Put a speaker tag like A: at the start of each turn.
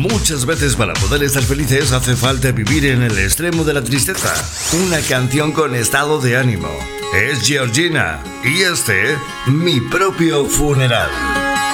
A: Muchas veces para poder estar felices hace falta vivir en el extremo de la tristeza. Una canción con estado de ánimo. Es Georgina y Mi propio funeral.